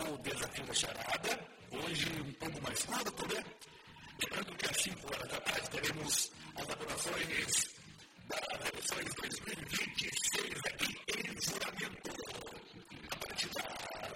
o Desafio da Charada, hoje um pouco mais curto, né? Lembrando que às 5 horas da tarde teremos as apurações das eleições 2020